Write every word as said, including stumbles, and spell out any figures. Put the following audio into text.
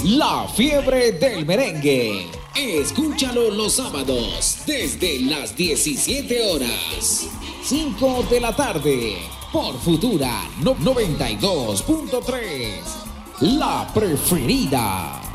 La fiebre del merengue. Escúchalo los sábados desde las diecisiete horas. cinco de la tarde por Futura noventa y dos punto tres. La preferida.